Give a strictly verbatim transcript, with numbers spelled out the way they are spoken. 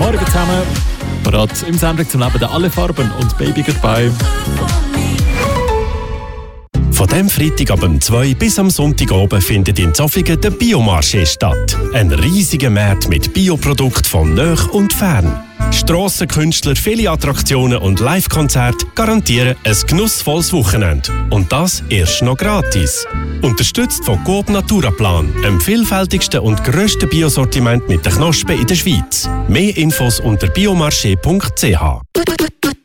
Morgen zusammen. Bereit im Sendung zum Leben der alle Farben und Baby Goodbye. Von dem Freitag ab zwei bis am Sonntagabend findet in Zofingen der Biomarché statt. Ein riesiger Markt mit Bioprodukten von nah und fern. Strassenkünstler, viele Attraktionen und Live-Konzerte garantieren ein genussvolles Wochenende. Und das erst noch gratis. Unterstützt von Coop Naturaplan, dem vielfältigsten und grössten Biosortiment mit den Knospen in der Schweiz. Mehr Infos unter biomarché punkt c h.